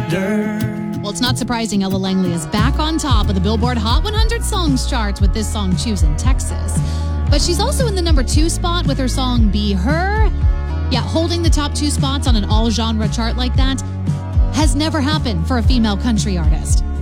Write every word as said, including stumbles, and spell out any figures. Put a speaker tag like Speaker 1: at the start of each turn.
Speaker 1: dirt.
Speaker 2: Well, it's not surprising Ella Langley is back on top of the Billboard Hot one hundred Songs charts with this song, Choosing Texas. But she's also in the number two spot with her song, Be Her. Yeah, holding the top two spots on an all-genre chart like that has never happened for a female country artist.